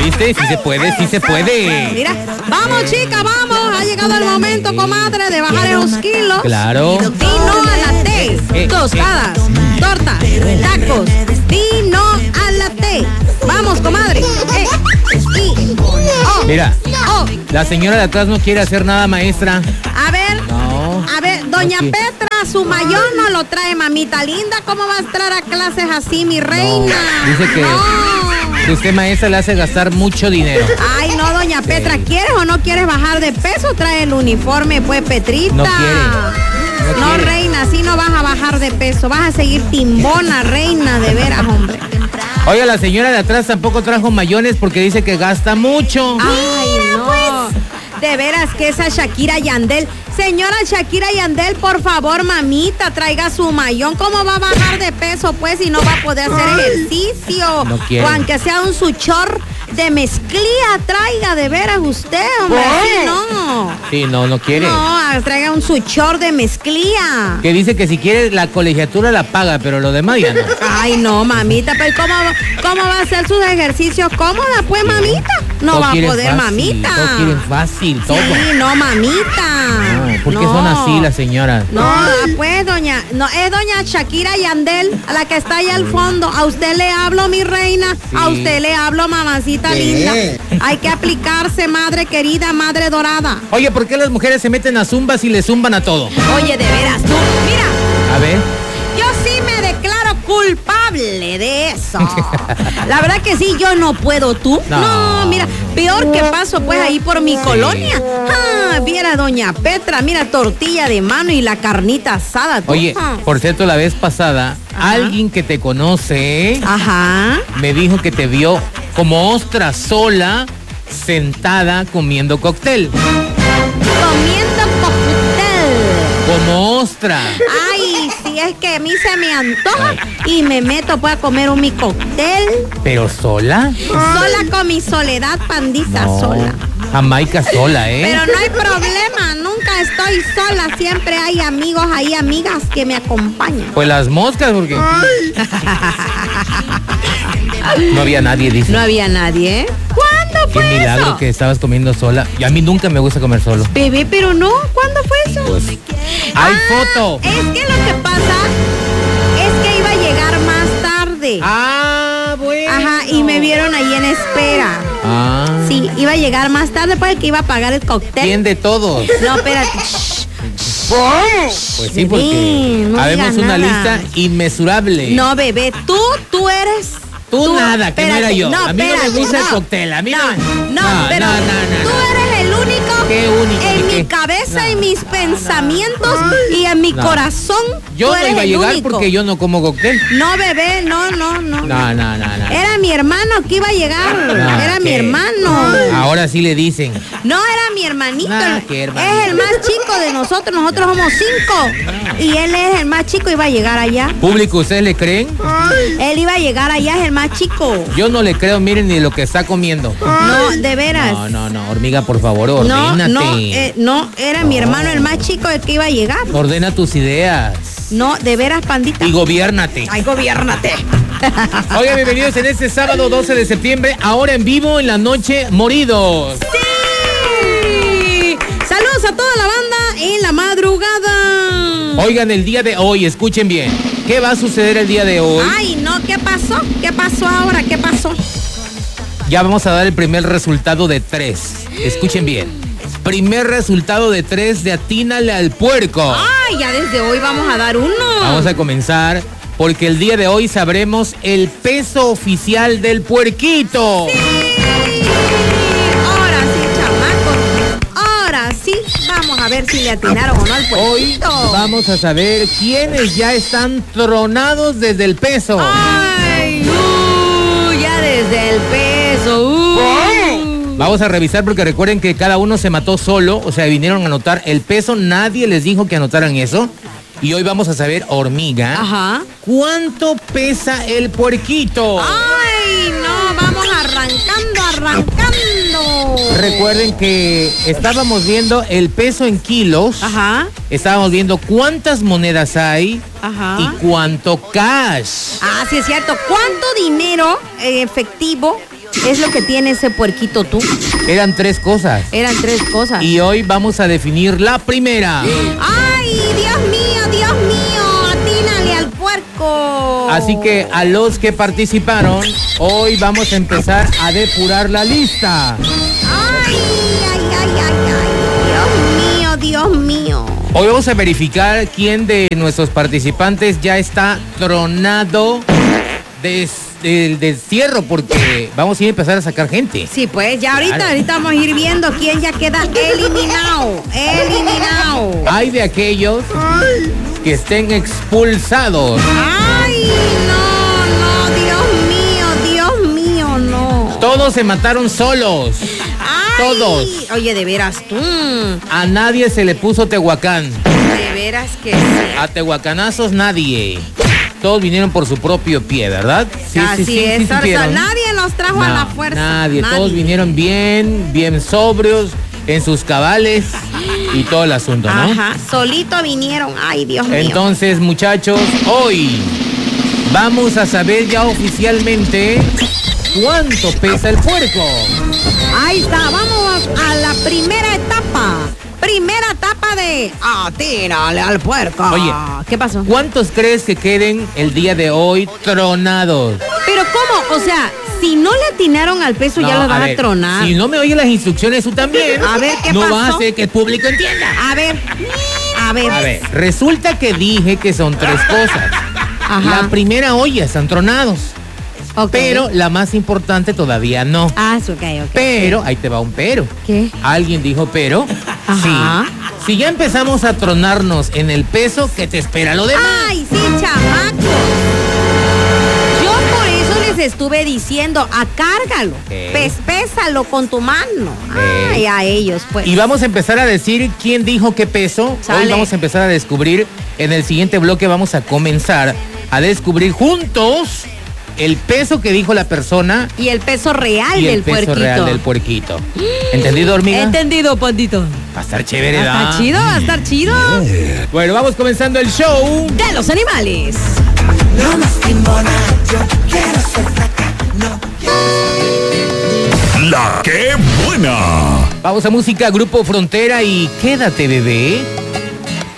¿Viste? Sí se puede, sí se puede. Mira, vamos chicas, vamos. Ha llegado el momento, comadre, de bajar esos kilos. Claro. Vino a la T, tostadas, tortas, tacos, vino a la T. Vamos, comadre. Mira, la señora de atrás no quiere hacer nada, maestra. A ver, doña Petra, su mayor no lo trae, mamita linda. ¿Cómo va a entrar a clases así, mi reina? Dice que usted, maestra, le hace gastar mucho dinero. Ay, no, doña Petra, ¿quieres o no quieres bajar de peso? Trae el uniforme, pues, Petrita. No quiere. No, reina, así no vas a bajar de peso. Vas a seguir timbona, reina, de veras, hombre. Oiga, la señora de atrás tampoco trajo mayones porque dice que gasta mucho. Ay, no. De veras que esa Shakira Yandel. Señora Shakira Yandel, por favor, mamita, traiga su mayón. ¿Cómo va a bajar de peso, pues, si no va a poder hacer ejercicio? No quiere. O aunque sea un suchor de mezclilla, traiga, de veras usted, hombre. Sí, no. Sí, no quiere. No, traiga un suchor de mezclilla. Que dice que si quiere la colegiatura la paga, pero lo demás ya no. Ay, no, mamita, pero ¿cómo va a hacer sus ejercicios cómoda, pues, mamita? No va a poder, fácil, mamita. Todos quieren fácil, todo. Sí, no, mamita. No, ¿por qué son así las señoras? No, pues, es doña Shakira Yandel, a la que está allá al fondo. A usted le hablo, mi reina. Sí. A usted le hablo, mamacita linda. Hay que aplicarse, madre querida, madre dorada. Oye, ¿por qué las mujeres se meten a zumbas y le zumban a todo? Oye, de veras, tú, mira. A ver. Yo sí me declaro culpable de eso. La verdad que sí, yo no puedo, ¿tú? No, mira, peor que paso pues ahí por mi colonia. Viera doña Petra, mira, tortilla de mano y la carnita asada. ¿Tú? Oye, por cierto, la vez pasada, alguien que te conoce me dijo que te vio como ostra sola, sentada comiendo cóctel. Comiendo cóctel. Como ostra. Ay, sí, es que a mí se me antoja y me meto pues a comer mi cóctel. ¿Pero sola? Sola con mi soledad, pandita, sola. Jamaica sola, ¿eh? Pero no hay problema, nunca estoy sola, siempre hay amigos ahí, amigas que me acompañan. Pues las moscas, porque no había nadie, dice. No había nadie, ¿eh? ¿Cuándo fue eso? Qué milagro que estabas comiendo sola. Y a mí nunca me gusta comer solo. Bebé, pero no, ¿cuándo fue eso? Pues, ¡hay foto! Es que lo que pasa es que iba a llegar más tarde. Bueno. Ajá, y me vieron ahí en espera. Sí, iba a llegar más tarde porque iba a pagar el cóctel. ¿Quién de todos? No, espérate. Pues sí, porque no habemos una lista inmesurable. No, bebé, tú eres... Tú nada, que no era yo. No, a mí no me gusta el cóctel, a mí no, pero tú eres el único. ¿Qué único? En mi cabeza, en mis pensamientos y en mi corazón. Yo no iba a llegar porque yo no como cóctel. No, bebé, no. No. Era mi hermano que iba a llegar. Era mi hermano. Ahora sí le dicen. No, era mi hermanito. ¿Qué hermanito? Es el más chico de nosotros. Nosotros somos 5. Y él es el más chico. Iba a llegar allá. ¿Público, ustedes le creen? Él iba a llegar allá, es el más chico. Yo no le creo, miren ni lo que está comiendo. No, de veras. No, hormiga, por favor, ordénate. No, era mi hermano el más chico el que iba a llegar. Ordena tus ideas. No, de veras, pandita. Y gobiérnate. Ay, gobiérnate. Oigan, bienvenidos en este sábado 12 de septiembre, ahora en vivo en la noche, Moridos. ¡Sí! Saludos a toda la banda en la madrugada. Oigan, el día de hoy, escuchen bien. ¿Qué va a suceder el día de hoy? Ay, no, ¿qué pasó? ¿Qué pasó ahora? ¿Qué pasó? Ya vamos a dar el primer resultado de 3. Escuchen bien. Primer resultado de 3 de Atínale al Puerco. Ay, ya desde hoy vamos a dar uno. Vamos a comenzar porque el día de hoy sabremos el peso oficial del puerquito. Sí. Ahora sí, chamacos. Ahora sí, vamos a ver si le atinaron o no al puerquito. Hoy vamos a saber quiénes ya están tronados desde el peso. Ay, ya desde el peso. Vamos a revisar porque recuerden que cada uno se mató solo, o sea, vinieron a anotar el peso, nadie les dijo que anotaran eso. Y hoy vamos a saber, hormiga, ¿cuánto pesa el puerquito? Ay, no, vamos arrancando. Recuerden que estábamos viendo el peso en kilos. Estábamos viendo cuántas monedas hay y cuánto cash. Ah, sí es cierto. ¿Cuánto dinero efectivo es lo que tiene ese puerquito tú? Eran 3 cosas. Eran 3 cosas. Y hoy vamos a definir la primera. ¡Ay, Dios mío! ¡Atínale al puerco! Así que a los que participaron, hoy vamos a empezar a depurar la lista. ¡Ay! Dios mío. Hoy vamos a verificar quién de nuestros participantes ya está tronado del destierro, porque vamos a ir a empezar a sacar gente. Sí, pues ya ahorita vamos a ir viendo quién ya queda eliminado. Hay de aquellos que estén expulsados. ¡Ay, no! Dios mío, no. Todos se mataron solos. ¡Ay! Todos. Oye, de veras tú. A nadie se le puso Tehuacán. De veras que sí. A tehuacanazos nadie. Todos vinieron por su propio pie, ¿verdad? Sí, así es. O sea, nadie los trajo a la fuerza. Nadie. Todos vinieron bien sobrios, en sus cabales y todo el asunto, ¿no? Ajá, solito vinieron. Ay, Dios mío. Entonces, muchachos, hoy vamos a saber ya oficialmente cuánto pesa el puerco. Ahí está, vamos a la primera etapa. Primera etapa de atínale al puerco. Oye, ¿qué pasó? ¿Cuántos crees que queden el día de hoy tronados? Pero ¿cómo? O sea, si no le atinaron al peso, ya lo van a tronar. Si no me oyes las instrucciones, tú también. A ver, ¿qué no pasó? No vas a hacer que el público entienda. A ver. A ver, resulta que dije que son 3 cosas. Ajá. La primera, oye, están tronados. Okay. Pero la más importante todavía no. Ah, ok. Pero, ahí te va un pero. ¿Qué? Alguien dijo pero. Ajá. Sí. Si ya empezamos a tronarnos en el peso, ¿qué te espera lo demás? Ay, sí, chamaco. Yo por eso les estuve diciendo, acárgalo. Pésalo con tu mano. Ay, a ellos, pues. Y vamos a empezar a decir quién dijo qué peso. Sale. Hoy vamos a empezar a descubrir. En el siguiente bloque vamos a comenzar a descubrir juntos el peso que dijo la persona y el peso real y del el peso puerquito. real del puerquito. ¿Entendido, hormiga? Entendido, pandito. Va a estar chévere, Va a estar chido. Bueno, vamos comenzando el show de los animales. No más timbona, yo quiero ser flaca, no quiero. La que buena. Vamos a música, Grupo Frontera y Quédate, bebé.